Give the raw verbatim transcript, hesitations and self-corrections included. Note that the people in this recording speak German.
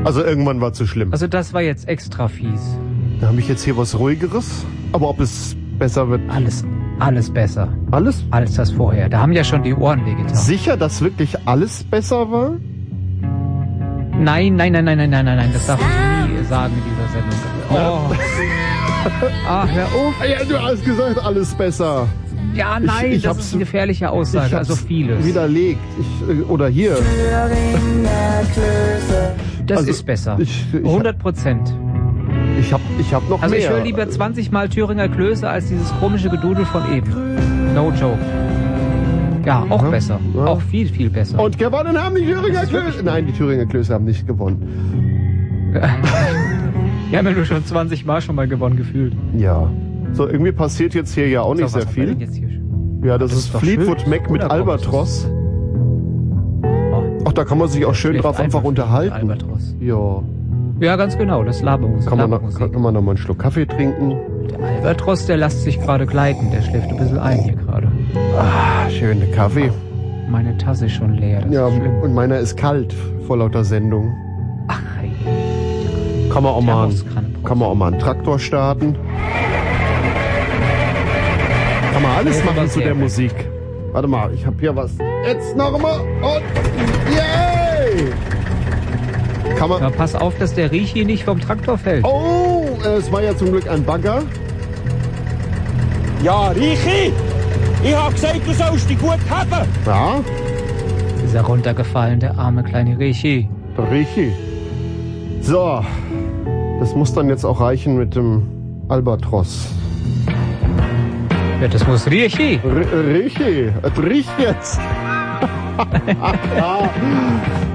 Also irgendwann war zu schlimm. Also das war jetzt extra fies. Da habe ich jetzt hier was Ruhigeres. Aber ob es besser wird... Alles, alles besser. Alles? Als das vorher. Da haben ja schon die Ohren wehgetan. Sicher, dass wirklich alles besser war? Nein, nein, nein, nein, nein, nein, nein, nein. Das darf ich nie sagen in dieser Sendung. Oh. Ah, hör auf. Ja, du hast gesagt, alles besser. Ja, nein, ich, ich das ist eine gefährliche Aussage. Also vieles. Widerlegt. Ich, oder hier. Das also, ist besser. Ich, ich, hundert Prozent. Ich hab, ich hab noch also mehr. Also ich höre lieber zwanzig Mal Thüringer Klöße als dieses komische Gedudel von eben. No joke. Ja, auch ja, besser. Ja. Auch viel, viel besser. Und gewonnen haben die Thüringer Klöße. Nein, die Thüringer Klöße haben nicht gewonnen. Die haben ja nur schon zwanzig Mal schon mal gewonnen gefühlt. Ja. So, irgendwie passiert jetzt hier ja auch nicht so, sehr viel. Jetzt hier? Ja, das, das ist, ist Fleetwood Mac mit Albatros. Oh. Ach, da kann man sich auch schön drauf einfach unterhalten. Albatros. Ja. Ja, ganz genau, das Labermusik. Kann man, noch, kann, kann man noch mal einen Schluck Kaffee trinken? Der Albatros, der lässt sich gerade gleiten. Der schläft ein bisschen ein hier gerade. Ah, schöne Kaffee. Meine Tasse ist schon leer. Das ja, ist schlimm. Und meiner ist kalt vor lauter Sendung. Ach, hey. Kann man auch mal, kann man auch mal einen Traktor starten. Kann man alles machen zu der Musik. Warte mal, ich hab hier was. Jetzt noch mal und yay! Kann man. Ja, pass auf, dass der Riechi nicht vom Traktor fällt. Oh, es war ja zum Glück ein Bagger. Ja, Riechi! Ich hab gesagt, du sollst dich gut haben. Ja? Ist er runtergefallen, der arme kleine Riechi. Der Riechi. So, das muss dann jetzt auch reichen mit dem Albatros. Ja, das muss Riechi. R Riechi, es riecht jetzt.